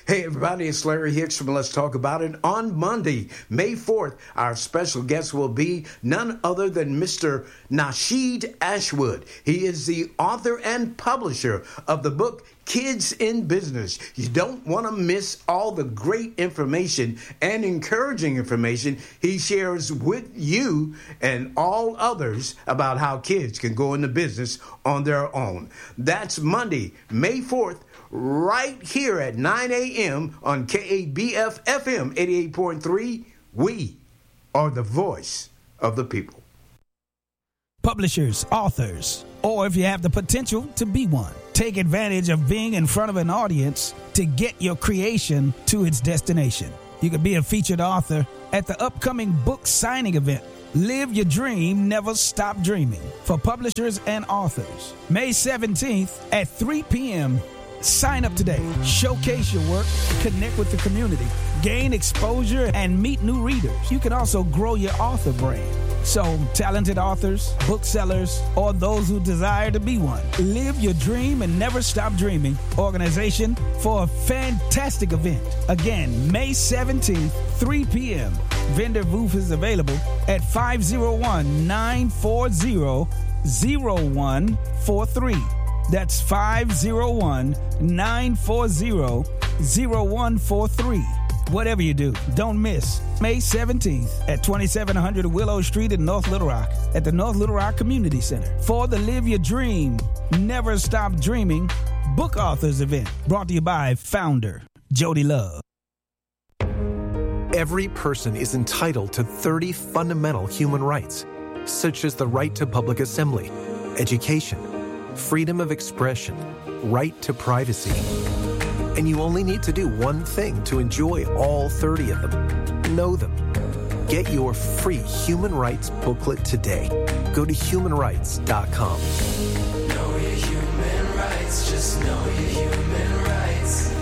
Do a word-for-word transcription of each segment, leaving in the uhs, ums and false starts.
Hey everybody, it's Larry Hicks from Let's Talk About It. On Monday, May fourth, our special guest will be none other than Mister Nasheed Ashwood. He is the author and publisher of the book Kids in Business. You don't want to miss all the great information and encouraging information he shares with you and all others about how kids can go into business on their own. That's Monday, May fourth, right here at nine a.m. on K A B F F M eighty-eight point three. We are the voice of the people. Publishers, authors, or if you have the potential to be one, take advantage of being in front of an audience to get your creation to its destination. You could be a featured author at the upcoming book signing event. Live your dream, never stop dreaming, for publishers and authors. May seventeenth at three p.m. Sign up today. Showcase your work, connect with the community, gain exposure, and meet new readers. You can also grow your author brand. So, talented authors, booksellers, or those who desire to be one, live your dream and never stop dreaming. Organization for a fantastic event. Again, May seventeenth, three p.m. Vendor booth is available at five oh one, nine four zero, zero one four three. That's five oh one, nine four zero, zero one four three. Whatever you do, don't miss May seventeenth at twenty-seven hundred Willow Street in North Little Rock at the North Little Rock Community Center for the Live Your Dream, Never Stop Dreaming Book Authors event, brought to you by founder Jody Love. Every person is entitled to thirty fundamental human rights, such as the right to public assembly, education, freedom of expression, right to privacy. And you only need to do one thing to enjoy all thirty of them. Know them. Get your free human rights booklet today. Go to human rights dot com. Know your human rights. Just know your human rights.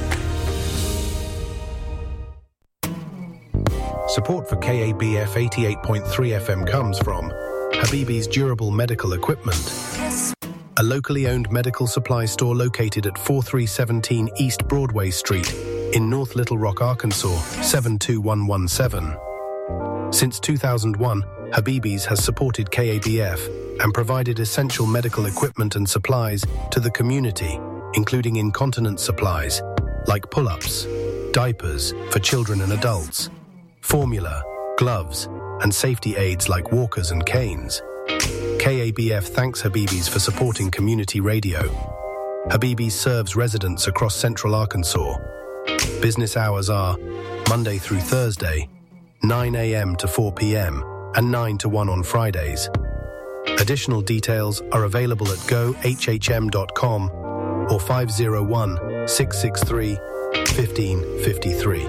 Support for K A B F eighty-eight point three F M comes from Habibi's Durable Medical Equipment, a locally owned medical supply store located at forty-three seventeen East Broadway Street in North Little Rock, Arkansas, seven two one one seven. Since two thousand one, Habibi's has supported K A B F and provided essential medical equipment and supplies to the community, including incontinence supplies like pull-ups, diapers for children and adults, formula, gloves, and safety aids like walkers and canes. K A B F thanks Habibi's for supporting community radio. Habibi's serves residents across central Arkansas. Business hours are Monday through Thursday, nine a.m. to four p.m. and nine to one on Fridays. Additional details are available at go h h m dot com or five oh one, six six three, one five five three.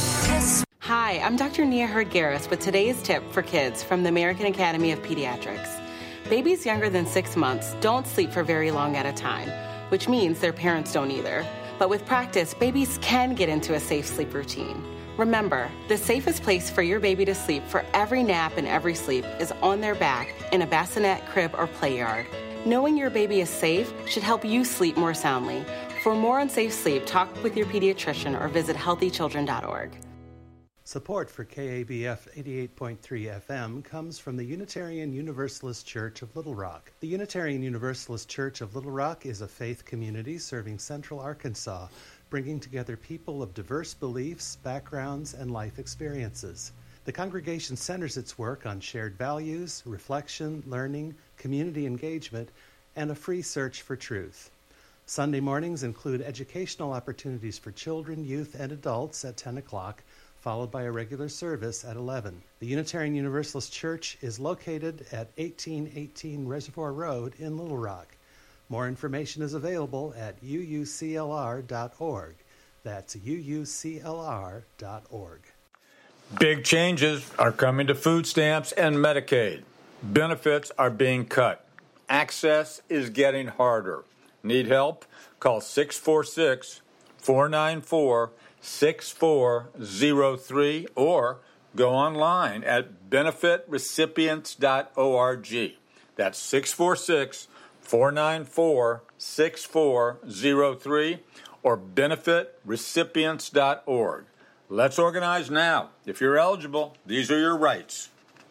Hi, I'm Doctor Nia Hurd-Garris with today's tip for kids from the American Academy of Pediatrics. Babies younger than six months don't sleep for very long at a time, which means their parents don't either. But with practice, babies can get into a safe sleep routine. Remember, the safest place for your baby to sleep for every nap and every sleep is on their back in a bassinet, crib, or play yard. Knowing your baby is safe should help you sleep more soundly. For more on safe sleep, talk with your pediatrician or visit healthy children dot org. Support for K A B F eighty-eight point three F M comes from the Unitarian Universalist Church of Little Rock. The Unitarian Universalist Church of Little Rock is a faith community serving Central Arkansas, bringing together people of diverse beliefs, backgrounds, and life experiences. The congregation centers its work on shared values, reflection, learning, community engagement, and a free search for truth. Sunday mornings include educational opportunities for children, youth, and adults at ten o'clock, followed by a regular service at eleven. The Unitarian Universalist Church is located at eighteen eighteen Reservoir Road in Little Rock. More information is available at u u c l r dot org. That's u u c l r dot org. Big changes are coming to food stamps and Medicaid. Benefits are being cut. Access is getting harder. Need help? Call six four six, four nine four, six four zero three or go online at benefit recipients dot org. That's six four six, four nine four, six four zero three or benefit recipients dot org. Let's organize now. If you're eligible, these are your rights.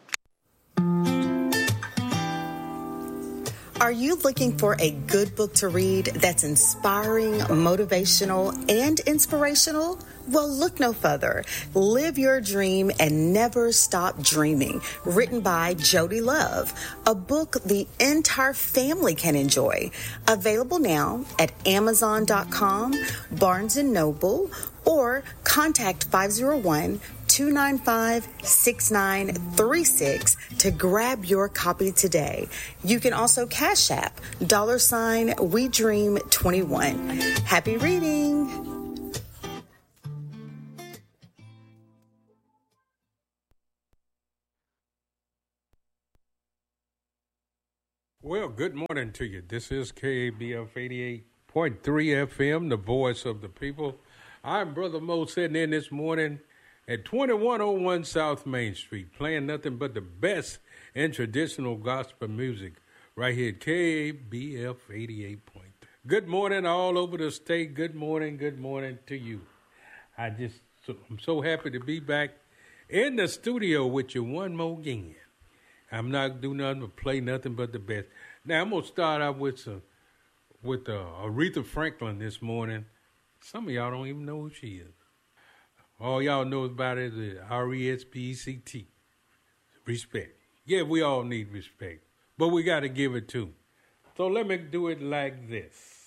Are you looking for a good book to read that's inspiring, motivational, and inspirational? Well, look no further. Live Your Dream and Never Stop Dreaming, written by Jody Love, a book the entire family can enjoy. Available now at amazon dot com, Barnes and Noble, or contact five oh one, two nine five, six nine three six to grab your copy today. You can also Cash App, dollar sign We Dream twenty-one. Happy reading! Well, good morning to you. This is K A B F eighty-eight point three F M, the voice of the people. I'm Brother Mo sitting in this morning at twenty-one oh one South Main Street, playing nothing but the best in traditional gospel music right here at K A B F eighty-eight point three. Good morning all over the state. Good morning, good morning to you. I just, so, I'm so happy to be back in the studio with you one more again. I'm not doing nothing but play nothing but the best. Now, I'm going to start out with some, with uh, Aretha Franklin this morning. Some of y'all don't even know who she is. All y'all know about it is R E S P E C T. Respect. Yeah, we all need respect, but we got to give it to 'em. So let me do it like this.